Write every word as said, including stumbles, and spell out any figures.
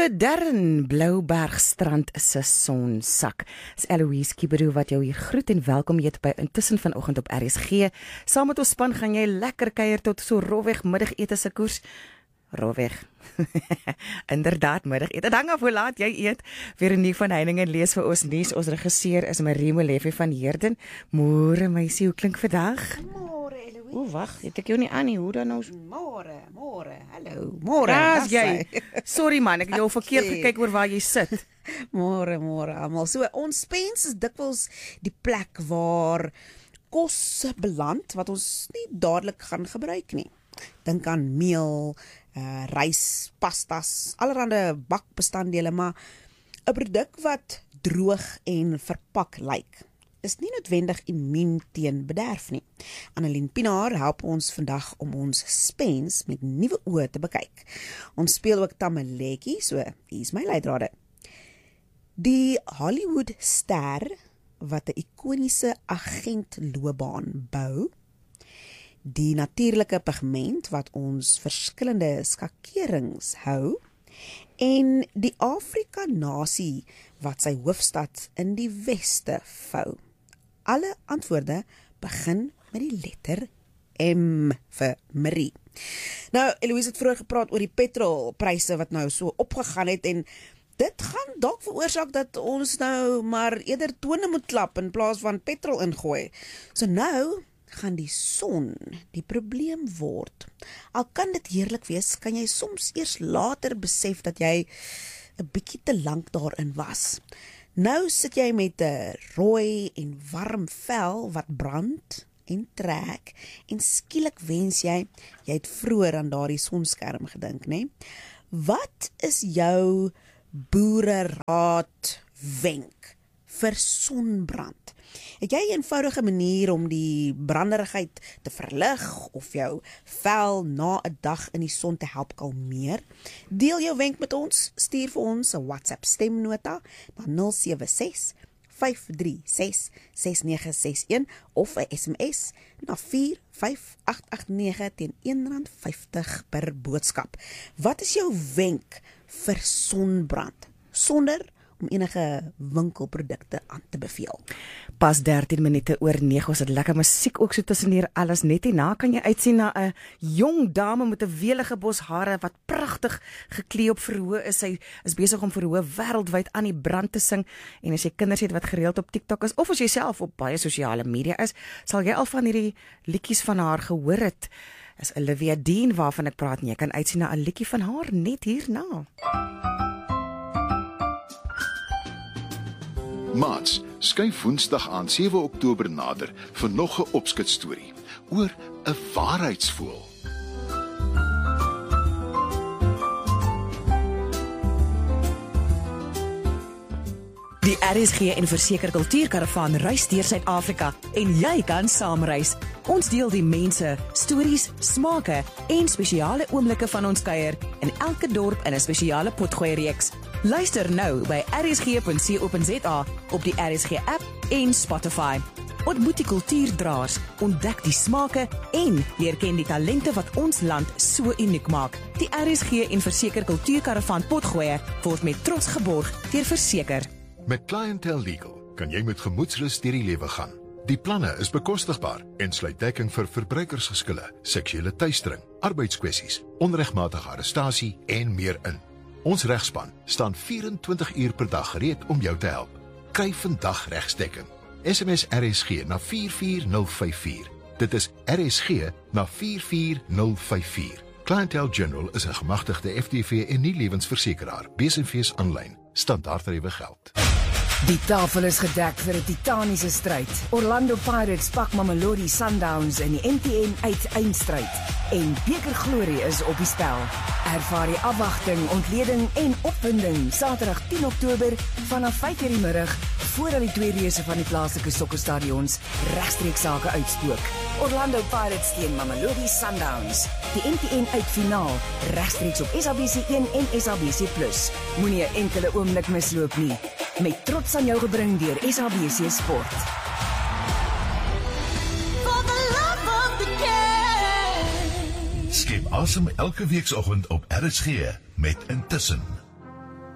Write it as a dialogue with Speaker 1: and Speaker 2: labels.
Speaker 1: 'n Darren Bloubergstrand se sonsak. Dis Eloise Kiberu wat jou hier groet en welkom heet by Intussen vanoggend op R S G. Saam met ons span gaan jy lekker kuier tot so rofweg middagete se koers. Rofweg. Inderdaad, middagete. Dit hang af hoe laat jy eet. Veronique van Heiningen lees vir ons nuus. Ons regisseur is Marie Molefe van Heerden. Môre meisie, hoe klink vandag?
Speaker 2: Môre Eloise.
Speaker 1: O, wag, het ek jou nie aan nie. Hoe dan nou?
Speaker 2: Môre, môre. Hallo. Môre.
Speaker 1: Daar's jy. Sorry man, ek het jou verkeerd
Speaker 2: Okay.
Speaker 1: gekyk oor waar jy sit.
Speaker 2: Môre, môre almal. So ons spens is dikwels die plek waar kos beland wat ons nie dadelik gaan gebruik nie. Dink aan meel, uh, rys, pastas, allerlei bakbestanddele, maar 'n produk wat droog en verpak lyk, is nie noodwendig immuun teen bederf nie. Annelien Pinaar help ons vandag om ons spens met nuwe oë te bekyk. Ons speel ook tamaletjie, so hier is my leidrade. Die Hollywood ster wat 'n ikoniese agentloopbaan bou, die natuurlike pigment wat ons verskillende skakerings hou, en die Afrika nasie wat sy hoofstad in die weste vou. Alle antwoorde begin met die letter M vir Marie. Nou, Eloise het vroeër gepraat oor die petrolpryse wat nou so opgegaan het, en dit gaan dalk veroorsaak dat ons nou maar eerder tone moet klap in plaas van petrol ingooi. So nou gaan die son die probleem word. Al kan dit heerlik wees, kan jy soms eers later besef dat jy 'n bietjie te lank daarin was. Nou sit jy met 'n rooi en warm vel wat brand en trek, en skielik wens jy, jy het vroeër aan daardie sonskerm gedink, né? Wat is jou boereraad wenk vir sonbrand? Het jy 'n eenvoudige manier om die branderigheid te verlig of jou vel na 'n dag in die son te help kalmeer? Deel jou wenk met ons, stuur vir ons 'n WhatsApp stemnota na nul sewe ses vyf drie ses ses nege ses een of 'n S M S na vier vyf agt agt nege teen een rand vyftig per boodskap. Wat is jou wenk vir sonbrand sonder om enige winkelprodukte aan te beveel?
Speaker 1: Pas dertien minute oor nege, ons het lekker musiek ook so tussen hier alles. Net hierna kan jy uitsien na 'n jong dame met 'n welige bos hare wat pragtig geklee op verhoog is. Sy is besig om verhoog wêreldwyd aan die brand te sing, en as jy kinders het wat gereeld op TikTok is of as jy self op baie sosiale media is, sal jy al van hierdie liedjies van haar gehoor het. Is Olivia Dean waarvan ek praat, en jy kan uitsien na 'n liedjie van haar net hierna.
Speaker 3: Maats, skuif Woensdag aan sewe Oktober nader vir nog 'n opskitstorie oor 'n waarheidsvoël.
Speaker 4: Die R S G en Verseker Kultuurkaravaan reis deur Suid-Afrika en jy kan saamreis. Ons deel die mense, stories, smake en spesiale oomblikke van ons kuier in elke dorp in 'n spesiale potgooi reeks. Luister nou by r s g punt co punt z a, op die R S G app en Spotify. Ontmoet die kultuurdraers, ontdek die smake en leer ken die talente wat ons land so uniek maak. Die R S G en Verseker Kultuurkaravaan potgooi word met trots geborg deur Verseker.
Speaker 3: Met Clientele Legal kan jy met gemoedsrus deur die lewe gaan. Die planne is bekostigbaar en sluit dekking vir verbruikersgeskille, seksuele teistering, arbeidskwessies, onregmatige arrestasie en meer in. Ons regspan staan vyf-en-twintig uur per dag gereed om jou te help. Kry vandag regsdekking. S M S R S G na vier vier nul vyf vier. Dit is R S G na vier vier nul vyf vier. Clientele General is 'n gemagtigde F T V en nie lewensversekeraar. B's en V's aanlyn. Standaardtariewe geld.
Speaker 5: Die tafel is gedek vir 'n titaniese stryd. Orlando Pirates pak Mamelodi Sundowns in die M T N uiteinstryd. En bekerglorie is op die spel. Ervaar die afwagting, ontleding en opwinding Saterdag tien Oktober vanaf vyf uur die middag voordat die twee reëse van die plaaslike sokkerstadions regstreeks sake uitspook. Orlando Pirates teen Mamelodi Sundowns. Die M T N uitfinaal regstreeks op S A B C een en S A B C plus. Moenie 'n enkele oomblik misloop nie. Met trots aan jou gebring deur S A B C Sport.
Speaker 6: Skep asem elke weekoggend op R S G met Intussen.